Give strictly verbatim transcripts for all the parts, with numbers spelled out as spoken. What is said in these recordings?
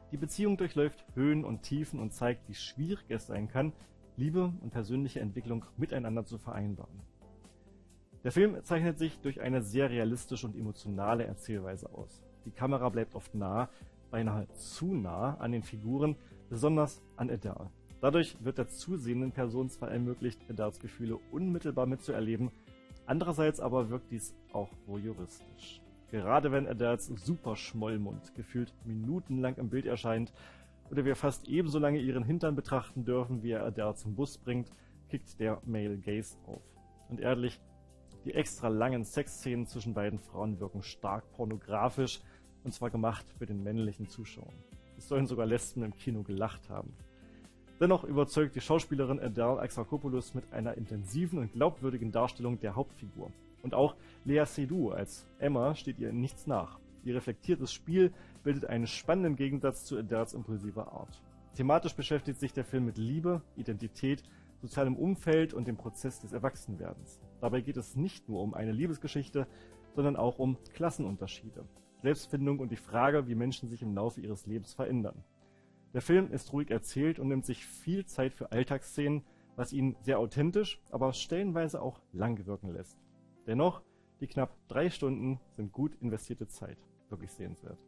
Die Beziehung durchläuft Höhen und Tiefen und zeigt, wie schwierig es sein kann, Liebe und persönliche Entwicklung miteinander zu vereinbaren. Der Film zeichnet sich durch eine sehr realistische und emotionale Erzählweise aus. Die Kamera bleibt oft nah, beinahe zu nah an den Figuren, besonders an Adele. Dadurch wird der zusehenden Person zwar ermöglicht, Adeles Gefühle unmittelbar mitzuerleben, andererseits aber wirkt dies auch voyeuristisch. Gerade wenn Adeles Superschmollmund gefühlt minutenlang im Bild erscheint oder wir fast ebenso lange ihren Hintern betrachten dürfen, wie er Adele zum Bus bringt, kickt der Male Gaze auf. Und ehrlich, die extra langen Sexszenen zwischen beiden Frauen wirken stark pornografisch, und zwar gemacht für den männlichen Zuschauer. Es sollen sogar Lesben im Kino gelacht haben. Dennoch überzeugt die Schauspielerin Adele Exarchopoulos mit einer intensiven und glaubwürdigen Darstellung der Hauptfigur. Und auch Lea Seydoux als Emma steht ihr in nichts nach. Ihr reflektiertes Spiel bildet einen spannenden Gegensatz zu Adeles impulsiver Art. Thematisch beschäftigt sich der Film mit Liebe, Identität, sozialem Umfeld und dem Prozess des Erwachsenwerdens. Dabei geht es nicht nur um eine Liebesgeschichte, sondern auch um Klassenunterschiede, Selbstfindung und die Frage, wie Menschen sich im Laufe ihres Lebens verändern. Der Film ist ruhig erzählt und nimmt sich viel Zeit für Alltagsszenen, was ihn sehr authentisch, aber stellenweise auch lang wirken lässt. Dennoch, die knapp drei Stunden sind gut investierte Zeit. Wirklich sehenswert.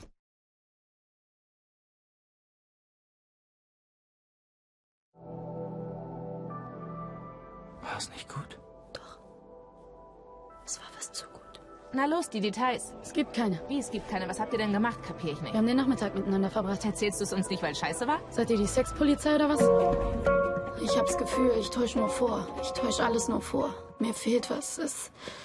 War es nicht gut? Doch. Es war fast zu gut. Na los, die Details. Es gibt keine. Wie, es gibt keine? Was habt ihr denn gemacht? Kapier ich nicht. Wir haben den Nachmittag miteinander verbracht. Erzählst du es uns nicht, weil scheiße war? Seid ihr die Sexpolizei oder was? Ich hab's Gefühl, ich täusche nur vor. Ich täusche alles nur vor. Mir fehlt was. Es...